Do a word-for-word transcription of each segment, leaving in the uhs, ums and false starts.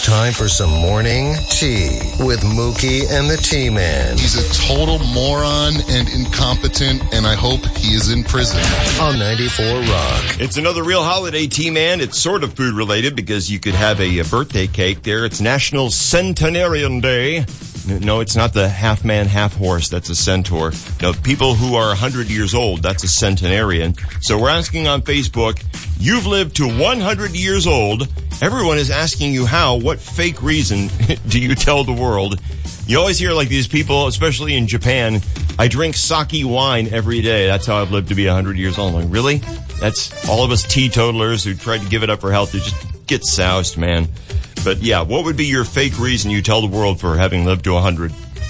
time for some morning tea with Mookie and the T-Man. He's a total moron and incompetent, and I hope he is in prison. On ninety-four Rock. It's another real holiday, T-Man. It's sort of food-related because you could have a, a birthday cake there. It's National Centenarian Day. No, it's not the half-man, half-horse. That's a centaur. No, people who are one hundred years old, that's a centenarian. So we're asking on Facebook, you've lived to one hundred years old. Everyone is asking you how. What fake reason do you tell the world? You always hear like these people, especially in Japan, I drink sake wine every day. That's how I've lived to be one hundred years old. I'm like, really? That's all of us teetotalers who tried to give it up for health. They just get soused, man. But yeah, what would be your fake reason you tell the world for having lived to one hundred?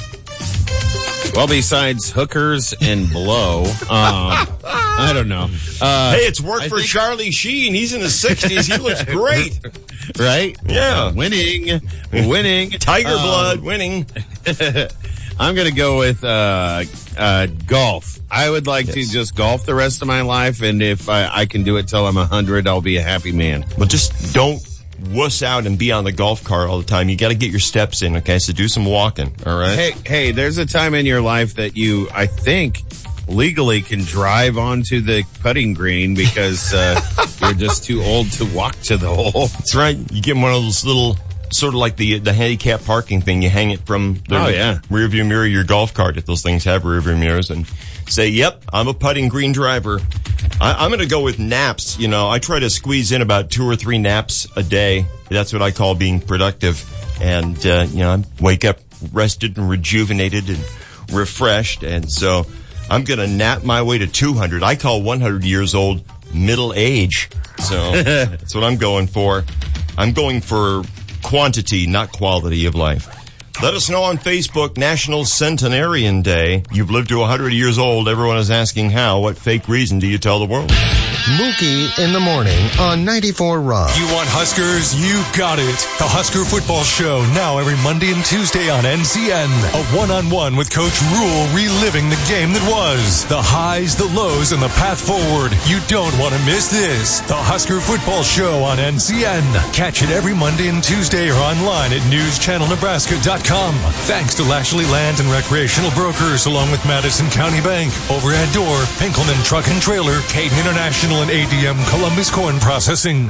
Well, besides hookers and blow, um, I don't know. Uh, hey, it's worked I for think... Charlie Sheen. He's in his sixties. He looks great. Right? Yeah. Uh, winning. Winning. Tiger um, blood. Winning. I'm going to go with uh, uh, golf. I would like yes. to just golf the rest of my life, and if I, I can do it till I'm one hundred, I'll be a happy man. Well, just don't wuss out and be on the golf cart all the time. You got to get your steps in, okay? So do some walking, all right? Hey, hey, there's a time in your life that you, I think, legally can drive onto the putting green because uh, you're just too old to walk to the hole. That's right. You get one of those little, sort of like the the handicap parking thing. You hang it from the oh, yeah. rear view mirror of your golf cart, if those things have rear view mirrors, and say, yep, I'm a putting green driver. I, I'm going to go with naps. You know, I try to squeeze in about two or three naps a day. That's what I call being productive. And, uh, you know, I wake up rested and rejuvenated and refreshed. And so I'm going to nap my way to two hundred. I call one hundred years old middle age. So that's what I'm going for. I'm going for quantity, not quality of life. Let us know on Facebook, National Centenarian Day. You've lived to one hundred years old. Everyone is asking how. What fake reason do you tell the world? Mookie in the morning on ninety-four Rock. You want Huskers? You got it. The Husker Football Show, now every Monday and Tuesday on N C N. A one-on-one with Coach Rule, reliving the game that was. The highs, the lows, and the path forward. You don't want to miss this. The Husker Football Show on N C N. Catch it every Monday and Tuesday or online at news channel nebraska dot com. Thanks to Lashley Land and Recreational Brokers, along with Madison County Bank, Overhead Door, Pinkelman Truck and Trailer, Caden International, and A D M Columbus Corn Processing.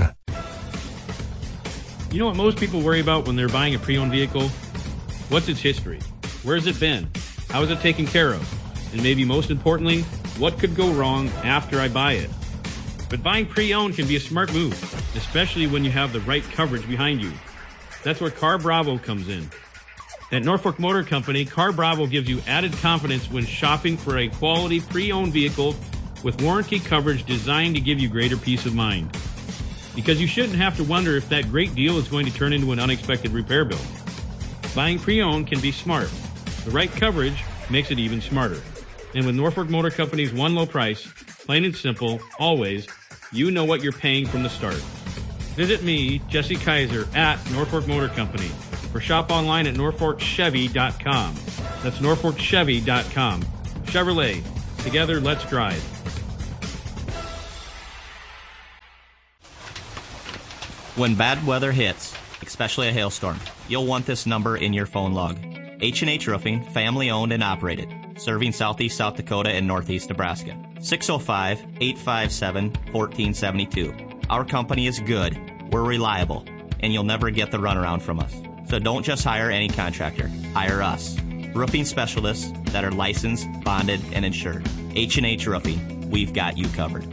You know what most people worry about when they're buying a pre-owned vehicle? What's its history? Where's it been? How is it taken care of? And maybe most importantly, what could go wrong after I buy it? But buying pre-owned can be a smart move, especially when you have the right coverage behind you. That's where Car Bravo comes in. At Norfolk Motor Company, Car Bravo gives you added confidence when shopping for a quality pre-owned vehicle with warranty coverage designed to give you greater peace of mind. Because you shouldn't have to wonder if that great deal is going to turn into an unexpected repair bill. Buying pre-owned can be smart. The right coverage makes it even smarter. And with Norfolk Motor Company's one low price, plain and simple, always, you know what you're paying from the start. Visit me, Jesse Kaiser, at Norfolk Motor Company, or shop online at norfolk chevy dot com. That's norfolk chevy dot com. Chevrolet. Together, let's drive. When bad weather hits, especially a hailstorm, you'll want this number in your phone log. H and H Roofing, family owned and operated, serving southeast South Dakota and northeast Nebraska. six oh five, eight five seven, one four seven two. Our company is good, we're reliable, and you'll never get the runaround from us. So don't just hire any contractor, hire us. Roofing specialists that are licensed, bonded, and insured. H and H Roofing, we've got you covered.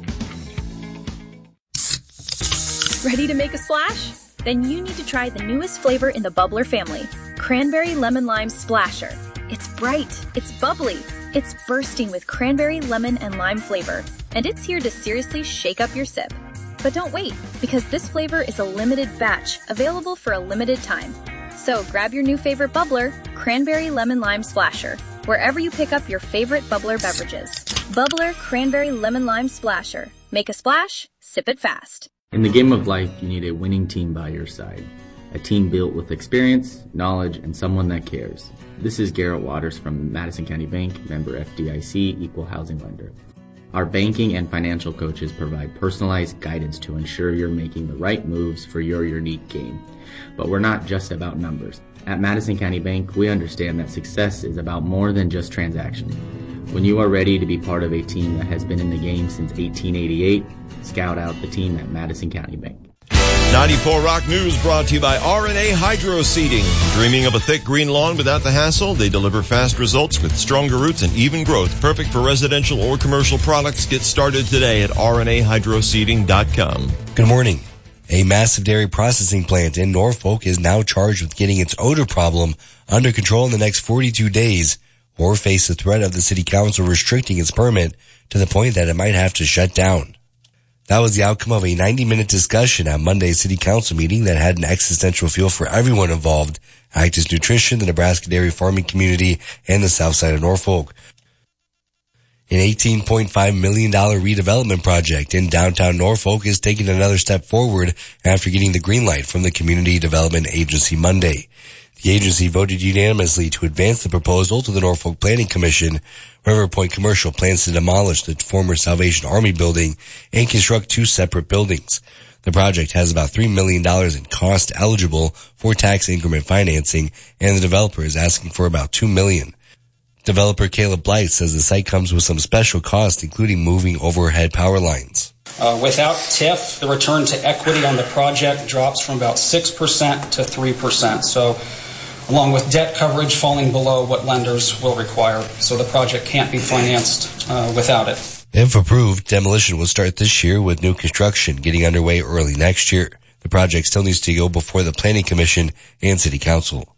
Ready to make a splash? Then you need to try the newest flavor in the Bubbler family, Cranberry Lemon Lime Splasher. It's bright, it's bubbly, it's bursting with cranberry, lemon, and lime flavor, and it's here to seriously shake up your sip. But don't wait, because this flavor is a limited batch, available for a limited time. So grab your new favorite bubbler, Cranberry Lemon Lime Splasher, wherever you pick up your favorite bubbler beverages. Bubbler Cranberry Lemon Lime Splasher. Make a splash, sip it fast. In the game of life, you need a winning team by your side. A team built with experience, knowledge, and someone that cares. This is Garrett Waters from Madison County Bank, member F D I C, equal housing lender. Our banking and financial coaches provide personalized guidance to ensure you're making the right moves for your unique game. But we're not just about numbers. At Madison County Bank, we understand that success is about more than just transactions. When you are ready to be part of a team that has been in the game since eighteen eighty-eight, scout out the team at Madison County Bank. ninety-four Rock News brought to you by R and A Hydro Seeding. Dreaming of a thick green lawn without the hassle? They deliver fast results with stronger roots and even growth. Perfect for residential or commercial products. Get started today at R and A hydro seeding dot com. Good morning. A massive dairy processing plant in Norfolk is now charged with getting its odor problem under control in the next forty-two days, or face the threat of the city council restricting its permit to the point that it might have to shut down. That was the outcome of a ninety-minute discussion at Monday's city council meeting that had an existential feel for everyone involved: Actis Nutrition, the Nebraska dairy farming community, and the south side of Norfolk. An eighteen point five million dollars redevelopment project in downtown Norfolk is taking another step forward after getting the green light from the Community Development Agency Monday. The agency voted unanimously to advance the proposal to the Norfolk Planning Commission. River Point Commercial plans to demolish the former Salvation Army building and construct two separate buildings. The project has about three million dollars in cost eligible for tax increment financing, and the developer is asking for about two million dollars. Developer Caleb Blight says the site comes with some special costs, including moving overhead power lines. Uh, without T I F, the return to equity on the project drops from about six percent to three percent. So, along with debt coverage falling below what lenders will require. So the project can't be financed uh, without it. If approved, demolition will start this year with new construction getting underway early next year. The project still needs to go before the Planning Commission and City Council.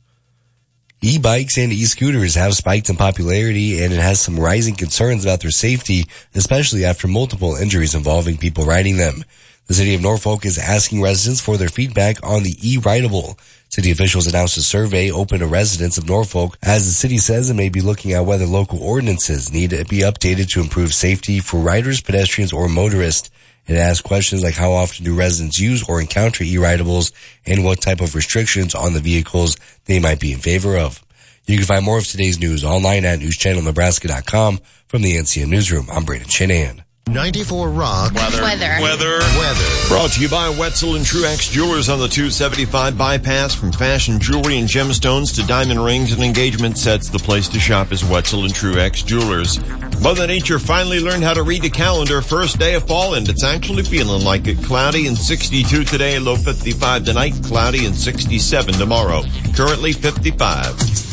E-bikes and e-scooters have spiked in popularity, and it has some rising concerns about their safety, especially after multiple injuries involving people riding them. The city of Norfolk is asking residents for their feedback on the e-rideable. City officials announced a survey open to residents of Norfolk, as the city says it may be looking at whether local ordinances need to be updated to improve safety for riders, pedestrians, or motorists. It asks questions like how often do residents use or encounter e-ridables, and what type of restrictions on the vehicles they might be in favor of. You can find more of today's news online at news channel nebraska dot com. From the N C M Newsroom, I'm Braden Shanahan. ninety-four Rock. Weather. Weather. Weather. Weather. Brought to you by Wetzel and Truax Jewelers on the two seventy-five bypass. From fashion jewelry and gemstones to diamond rings and engagement sets, the place to shop is Wetzel and Truax Jewelers. Mother Nature finally learned how to read the calendar. First day of fall, and it's actually feeling like it. Cloudy and sixty-two today, low fifty-five tonight, cloudy and sixty-seven tomorrow. Currently fifty-five.